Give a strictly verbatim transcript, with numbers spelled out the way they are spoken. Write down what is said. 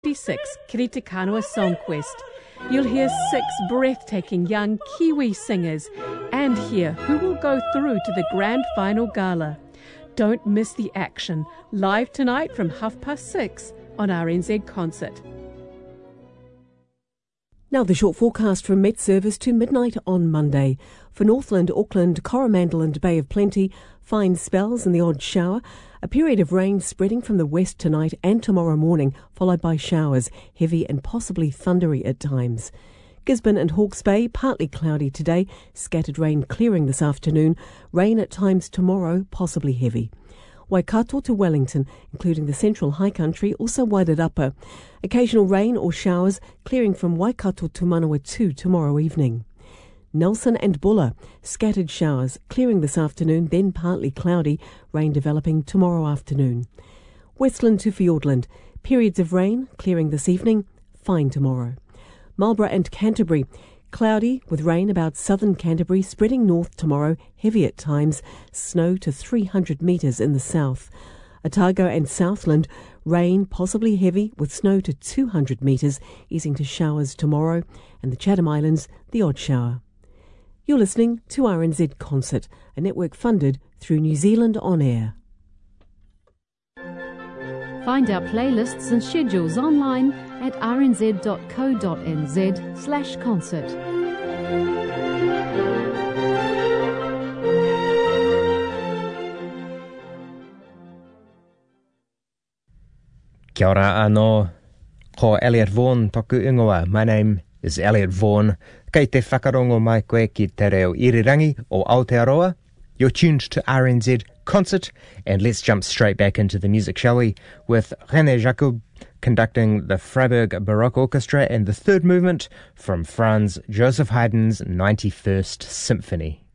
fifty-six Kiriti Kanawa Song Quest. You'll hear six breathtaking young Kiwi singers and hear who will go through to the grand final gala. Don't miss the action, live tonight from half past six on R N Z Concert. Now the short forecast from Met Service to midnight on Monday. For Northland, Auckland, Coromandel and Bay of Plenty, fine spells and the odd shower. A period of rain spreading from the west tonight and tomorrow morning, followed by showers, heavy and possibly thundery at times. Gisborne and Hawke's Bay, partly cloudy today, scattered rain clearing this afternoon, rain at times tomorrow, possibly heavy. Waikato to Wellington, including the central high country, also Wairarapa. Occasional rain or showers, clearing from Waikato to Manawatu tomorrow evening. Nelson and Buller, scattered showers, clearing this afternoon, then partly cloudy, rain developing tomorrow afternoon. Westland to Fiordland, periods of rain, clearing this evening, fine tomorrow. Marlborough and Canterbury, cloudy with rain about southern Canterbury, spreading north tomorrow, heavy at times, snow to three hundred metres in the south. Otago and Southland, rain possibly heavy with snow to two hundred metres, easing to showers tomorrow, and the Chatham Islands, the odd shower. You're listening to R N Z Concert, a network funded through New Zealand On Air. Find our playlists and schedules online at rnz.co.nz slash concert. Kia ora anō, ko Elliot Vaughan toku ingoa. My name is Elliot Vaughan. Kei te whakarongo mai koe ki te reo irirangi o Aotearoa. You're tuned to R N Z Concert, and let's jump straight back into the music, shall we? With René Jacob conducting the Freiburg Baroque Orchestra and the third movement from Franz Joseph Haydn's ninety-first Symphony.